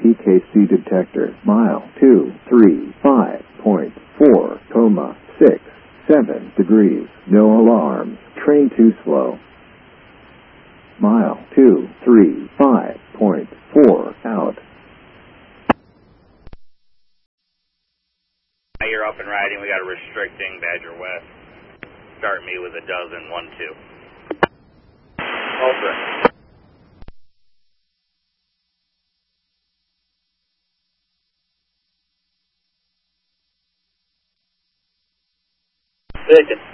PKC detector, mile 235.4,67 degrees, no alarms, train too slow. Mile 235.4 out. You're up and riding. We got a restricting Badger West. Start me with a dozen, 1-2. Ultra. Listen.